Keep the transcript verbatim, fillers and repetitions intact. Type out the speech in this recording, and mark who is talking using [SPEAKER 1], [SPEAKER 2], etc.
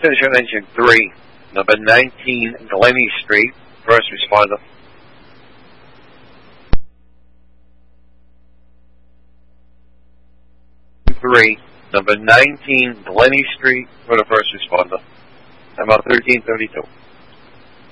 [SPEAKER 1] Finish on engine three, number nineteen, Glennie Street, first responder. Three, number nineteen, Glennie Street, for the first responder. About thirteen thirty-two.